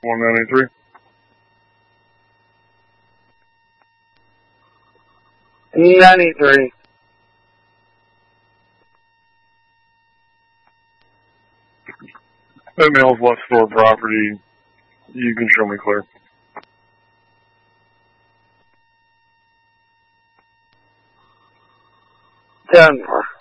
193. That male's left store property. You can show me clear. 10-4.